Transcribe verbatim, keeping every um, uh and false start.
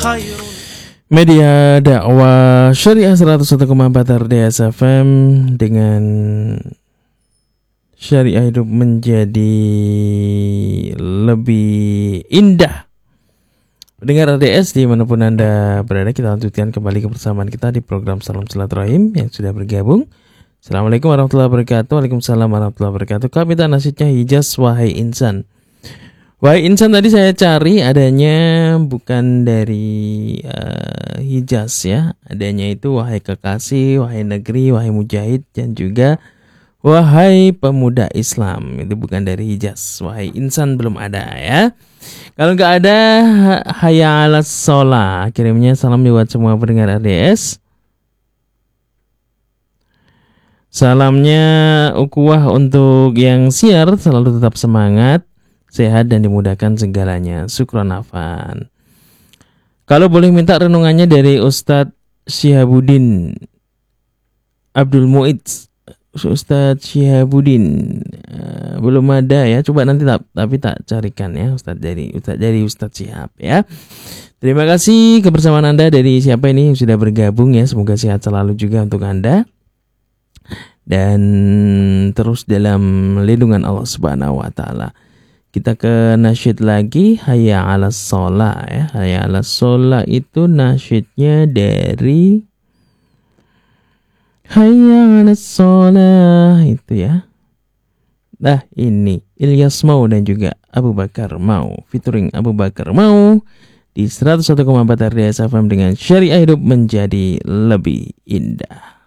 Media dakwah Syariah seratus satu koma empat R D S F M dengan Syariah hidup menjadi lebih indah. Dengar R D S dimanapun Anda berada, kita lanjutkan kembali kebersamaan kita di program Salam Silaturahim yang sudah bergabung. Assalamualaikum warahmatullahi wabarakatuh. Waalaikumsalam warahmatullahi wabarakatuh. Kami tak nasidnya Hijaz, wahai insan. Wahai insan tadi saya cari adanya bukan dari uh, Hijaz ya. Adanya itu wahai kekasih, wahai negeri, wahai mujahid, dan juga wahai pemuda Islam. Itu bukan dari Hijaz. Wahai insan belum ada ya. Kalau nggak ada, hayya alas sholah. Kirimnya salam buat semua pendengar R D S. Salamnya ukuah untuk yang siar, selalu tetap semangat, sehat dan dimudahkan segalanya. Syukran afan. Kalau boleh minta renungannya dari Ustadz Syihabuddin Abdul Muid. Ustadz Syihabuddin uh, belum ada ya. Coba nanti tak, tapi tak carikan ya Ustadz dari Ustadz dari Ustadz Syihab ya. Terima kasih kebersamaan Anda. Dari siapa ini yang sudah bergabung ya. Semoga sehat selalu juga untuk Anda dan terus dalam lindungan Allah Subhanahu wa taala. Kita ke nasyid lagi, hayya 'alas shalah ya. Hayya 'alas shalah itu nasyidnya dari hayya 'alas shalah itu ya. Nah, ini Ilyas Mau dan juga Abu Bakar Mau, featuring Abu Bakar Mau di seratus satu koma empat R D S F M dengan Syariah hidup menjadi lebih indah.